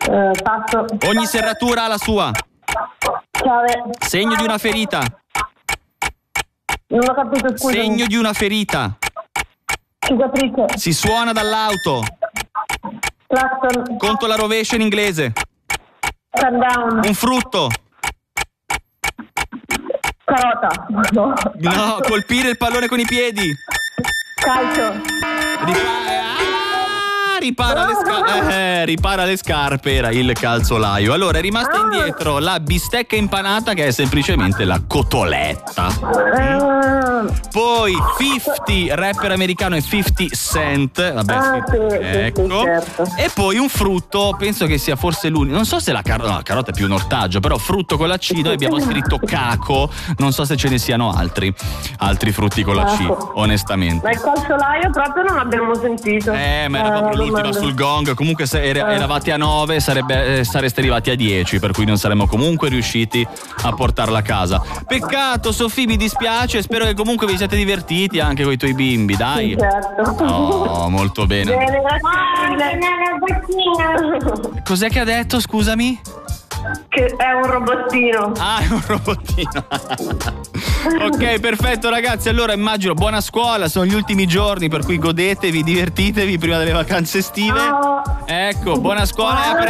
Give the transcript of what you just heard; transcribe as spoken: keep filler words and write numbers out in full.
Eh, passo. Ogni serratura ha la sua. Chiave. Segno di una ferita. Non ho capito, scusa. Segno di una ferita. Cicatrice. Si suona dall'auto. Clacson. Conto la rovescia in inglese. Countdown. Un frutto. Carota. No. No, colpire il pallone con i piedi. Calcio. Ripa- ah, ripara, le sca- eh, ripara le scarpe, era il calzolaio. Allora è rimasta Ah. indietro la bistecca impanata, che è semplicemente la cotoletta. Eh, Poi cinquanta, rapper americano, e cinquanta Cent. Vabbè, Ah, sì, sì, ecco. sì, certo. E poi un frutto, penso che sia forse l'unico. Non so se la carota, no, la carota è più un ortaggio, però frutto con la C, noi abbiamo scritto caco. Non so se ce ne siano altri. Altri frutti con la C, Caco. onestamente. ma il calciolaio proprio non abbiamo sentito. Eh, ma era Eh, proprio l'ultima domanda. sul gong. Comunque, se er- Eh. eravate a nove, sarebbe, eh, sareste arrivati a dieci, per cui non saremmo comunque riusciti a portarla a casa. Peccato, Sofì, mi dispiace. Spero che comunque vi siate divertiti anche con i tuoi bimbi, dai. Sì, certo. Oh, molto bene. Bene, grazie mille. Cos'è che ha detto, scusami? Che è un robottino. Ah, è un robottino. Ok, perfetto, ragazzi. Allora immagino buona scuola, sono gli ultimi giorni, per cui godetevi, divertitevi prima delle vacanze estive. Ciao. Ecco, buona scuola e a presto.